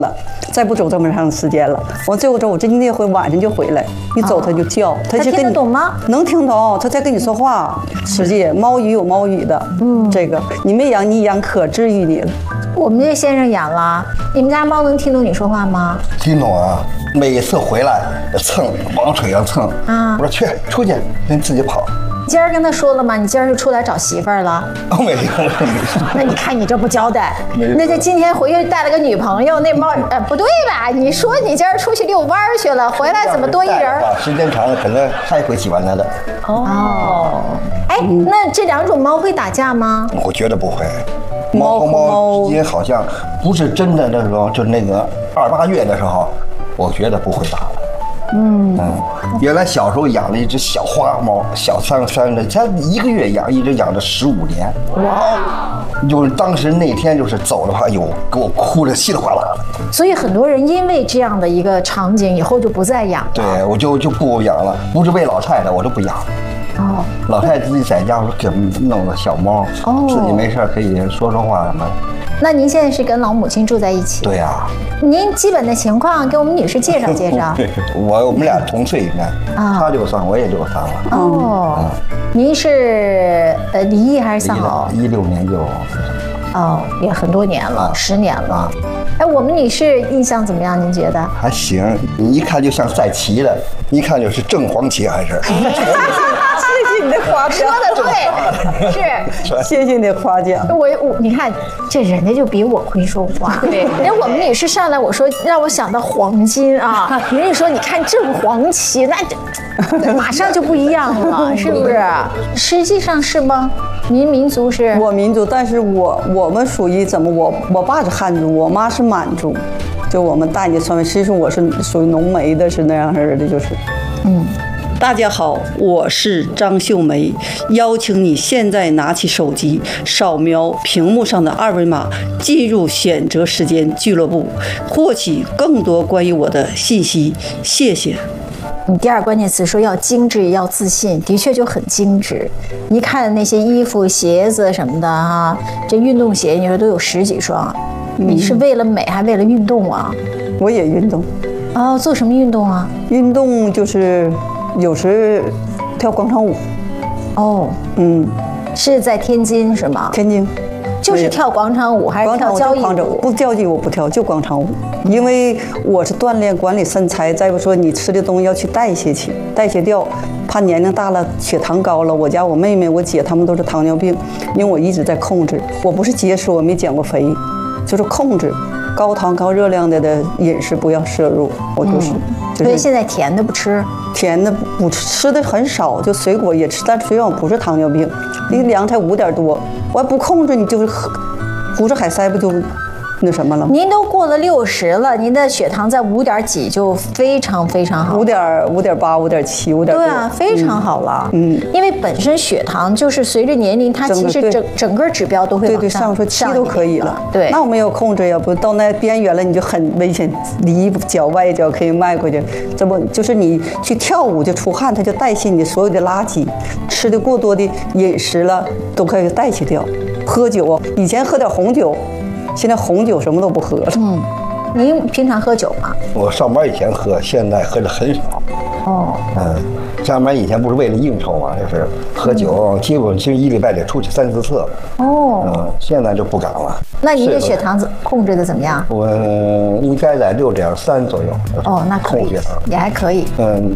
了，再不走这么长时间了。我最后说，我这那回晚上就回来，一走他就叫， 他听得懂吗？ 能听懂，他在跟你说话。实际猫语有猫语的，这个你没养，你养可治愈你了。 我们这先生养了，你们家猫能听懂你说话吗？ 听懂啊，每一次回来蹭，往腿上蹭啊。我说去出去，人自己跑。 今儿跟他说了吗？你今儿就出来找媳妇儿了？ 没有。 那你看你这不交代，那就今天回去带了个女朋友，那猫不对吧？你说你今儿出去遛弯儿去了，回来怎么多一人？ 时间长了，可能他也会喜欢他的。 哦，哎，那这两种猫会打架吗？ 我觉得不会。猫和猫之间好像不是真的那种，就那个28月的时候，我觉得不会打了。原来小时候养了一只小花猫，小三的，才1个月养，一直养了15年。哇！就是当时那天就是走的话，哎呦，给我哭得稀里哗啦的。 所以很多人因为这样的一个场景，以后就不再养了。 对，我就不养了，不是为老太太，我就不养。哦，老太太自己在家，我说给弄个小猫，自己没事可以说说话什么的。 那您现在是跟老母亲住在一起？ 对呀。 您基本的情况给我们女士介绍介绍。 我们俩同岁应该，他63，我也63了。 哦，您是离异还是丧偶 ？16年就。 哦，也很多年了，10年了。哎，我们女士印象怎么样？您觉得？ 还行，你一看就像赛棋的，一看就是正黄旗还是。 谢谢你的夸奖， 说的对，是， 谢谢你的夸奖。 你看这人家就比我会说话。对，人我们女士上来，我说让我想到黄金啊，人家说你看正黄旗，那这马上就不一样了，是不是？实际上是吗？您民族是？ 我民族，但是我们属于怎么？我爸是汉族，我妈是满族，就我们大姐传媒，其实我是属于浓眉的，是那样式的，就是。大家好，我是张秀梅，邀请你现在拿起手机，扫描屏幕上的2维码，进入选择时间俱乐部，获取更多关于我的信息。谢谢。 你第2关键词说要精致，要自信，的确就很精致。一看那些衣服、鞋子什么的哈，这运动鞋你说都有10几双，你是为了美还为了运动啊？ 我也运动。 哦，做什么运动啊？ 运动就是有时跳广场舞。 哦，是在天津是吗？ 天津。 就是跳广场舞还是跳交谊舞？ 不交谊舞不跳，就广场舞。因为我是锻炼管理身材，再不说你吃的东西要去代谢去，代谢掉，怕年龄大了血糖高了。我家我妹妹、我姐她们都是糖尿病，因为我一直在控制。我不是节食，我没减过肥，就是控制高糖高热量的饮食不要摄入。我就是。 所以现在甜的不吃， 甜的不吃，吃的很少，就水果也吃，但虽然我不是糖尿病，那个量才5点多，我还不控制，你就是胡吃海塞不就那什么了吗？ 您都过了60了，您的血糖在5点几就非常非常好 ，5.8、5.7、5.多。 对啊，非常好了。因为本身血糖就是随着年龄，它其实整个指标都会往上， 说7都可以了。 对， 那我没有控制，要不到那边缘了，你就很危险，里一脚外一脚可以迈过去。这不就是你去跳舞就出汗，它就代谢你所有的垃圾，吃的过多的饮食了都可以代谢掉。喝酒，以前喝点红酒。现在红酒什么都不喝了。 您平常喝酒吗？ 我上班以前喝，现在喝的很少。哦。上班以前不是为了应酬嘛，就是喝酒，基本1礼拜得出去3、4次。哦。现在就不敢了。 那您的血糖控制的怎么样？ 我应该在6.3左右。 哦，那可以，也还可以。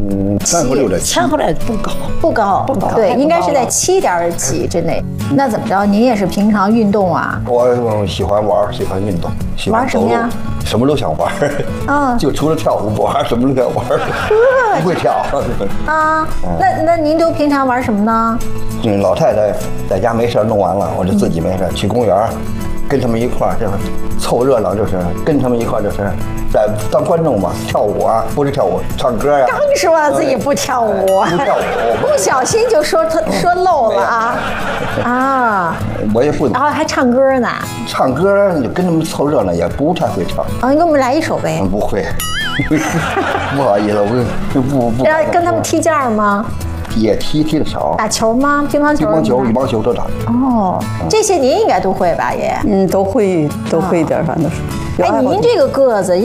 3和6.7。 3和6不高。 不高。对，应该是在7点几之内。那怎么着？您也是平常运动啊？ 我喜欢玩，喜欢运动，喜欢走路。玩什么呀？什么都想玩。就除了跳舞不玩，什么都想玩。不会跳。 那您都平常玩什么呢？ 老太太在家没事弄完了，我就自己没事去公园，跟他们一块儿就是凑热闹，就是跟他们一块儿就是在当观众嘛，跳舞啊，不是跳舞，唱歌呀。 刚说自己不跳舞， 不跳舞， 不小心就说漏了啊！ 我也不， 然后还唱歌呢。 唱歌你跟他们凑热闹也不太会唱。 你给我们来一首呗。 不会，不好意思，我不。 要跟他们踢毽吗？ 也踢的少。 打球吗？乒乓球、 羽毛球都打。 哦，这些您应该都会吧，爷？ 都会一点，反正是。 哎，您这个个子